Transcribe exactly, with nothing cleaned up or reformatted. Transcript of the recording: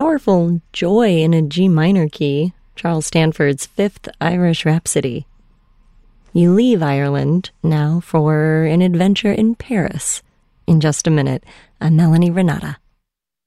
powerful joy in a G minor key, Charles Stanford's Fifth Irish Rhapsody. You leave Ireland now for an adventure in Paris. In just a minute, I'm Melanie Renata.